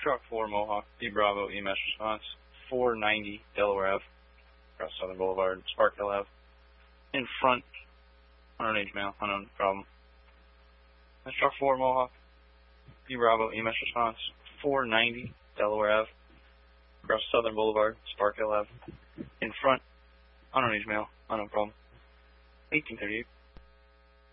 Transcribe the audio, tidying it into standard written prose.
Truck 4 Mohawk, D Bravo, EMS response, 490 Delaware Ave, across Southern Boulevard, Sparkhill Ave. In front, unknown age male, unknown problem. That's Truck 4 Mohawk, D Bravo, EMS response, 490 Delaware Ave, across Southern Boulevard, Sparkhill Ave. In front, unknown age male, unknown problem. 1838.